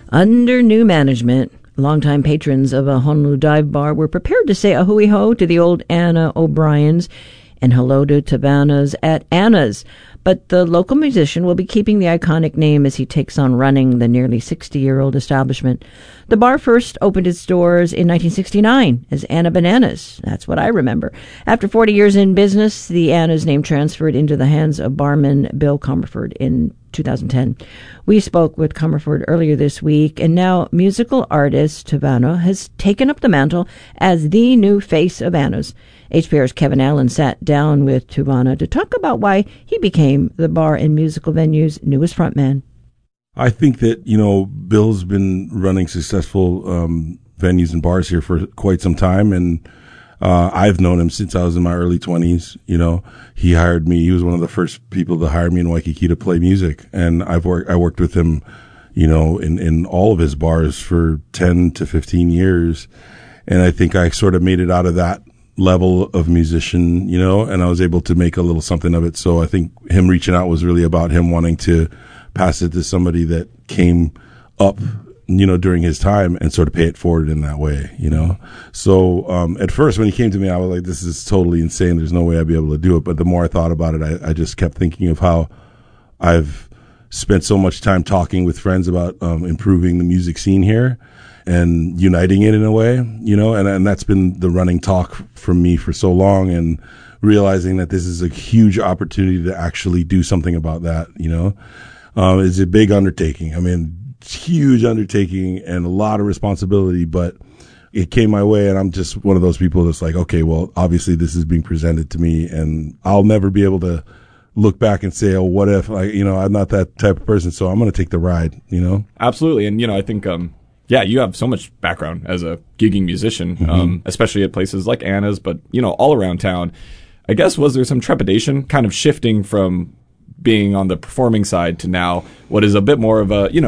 Under new management, longtime patrons of a Honolulu dive bar were prepared to say a hui-ho to the old Anna O'Brien's and hello to Tabanas at Anna's. But the local musician will be keeping the iconic name as he takes on running the nearly 60-year-old establishment. The bar first opened its doors in 1969 as Anna Bananas. That's what I remember. After 40 years in business, the Anna's name transferred into the hands of barman Bill Comerford in 2010. We spoke with Comerford earlier this week, and now musical artist Tavana has taken up the mantle as the new face of Anna's. HPR's Kevin Allen sat down with Tuvana to talk about why he became the bar and musical venue's newest frontman. I think that, Bill's been running successful venues and bars here for quite some time, and I've known him since I was in my early 20s. He hired me. He was one of the first people to hire me in Waikiki to play music, and I worked with him, in all of his bars for 10 to 15 years, and I think I sort of made it out of that level of musician, and I was able to make a little something of it. So I think him reaching out was really about him wanting to pass it to somebody that came up, during his time and sort of pay it forward in that way, So, at first when he came to me, I was like, this is totally insane. There's no way I'd be able to do it. But the more I thought about it, I just kept thinking of how I've spent so much time talking with friends about, improving the music scene here and uniting it in a way, and that's been the running talk from me for so long, and realizing that this is a huge opportunity to actually do something about that, It's a big undertaking. I mean, huge undertaking and a lot of responsibility, but it came my way, and I'm just one of those people that's like, okay, well, obviously this is being presented to me, and I'll never be able to look back and say, oh, what if, I'm not that type of person, so I'm going to take the ride, Absolutely. And, I think, you have so much background as a gigging musician, especially at places like Anna's, but, all around town. I guess, was there some trepidation kind of shifting from being on the performing side to now what is a bit more of a,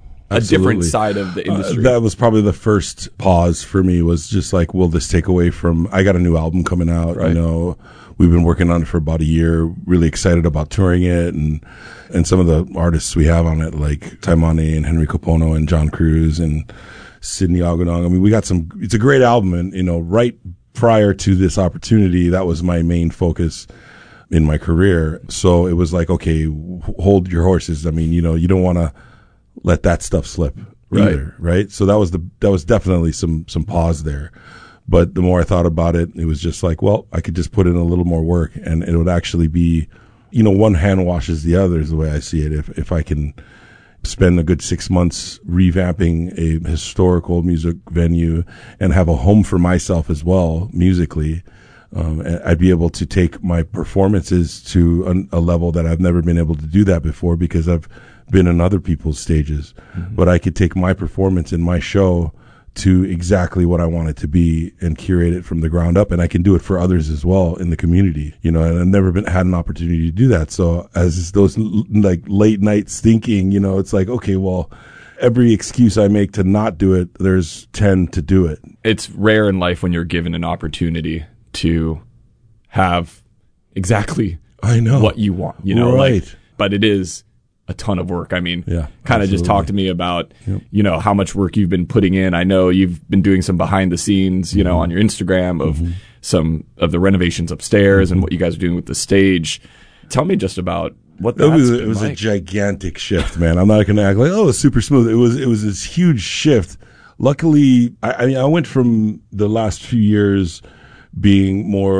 a different side of the industry? That was probably the first pause for me, was just like, will this take away from, I got a new album coming out, right. We've been working on it for about a year, really excited about touring it, and some of the artists we have on it, like Taimane and Henry Kapono and John Cruz and Sydney Agunong. I mean, we got it's a great album, and, right prior to this opportunity, that was my main focus in my career. So it was like, okay, hold your horses. I mean, you don't want to let that stuff slip either, right? So that was definitely some pause there. But the more I thought about it, it was just like, well, I could just put in a little more work, and it would actually be, one hand washes the other is the way I see it. If I can spend a good 6 months revamping a historical music venue and have a home for myself as well, musically, I'd be able to take my performances to a level that I've never been able to do that before, because I've been in other people's stages. Mm-hmm. But I could take my performance in my show to exactly what I want it to be and curate it from the ground up. And I can do it for others as well in the community, and I've never had an opportunity to do that. So as those like late nights thinking, it's like, okay, well, every excuse I make to not do it, there's 10 to do it. It's rare in life when you're given an opportunity to have exactly what you want, right. But it is a ton of work. I mean, kind of just talk to me about, how much work you've been putting in. I know you've been doing some behind the scenes, on your Instagram of some of the renovations upstairs and what you guys are doing with the stage. Tell me just about what that was. It was like a gigantic shift, man. I'm not going to act like, oh, it's super smooth. It was this huge shift. Luckily, I went from the last few years being more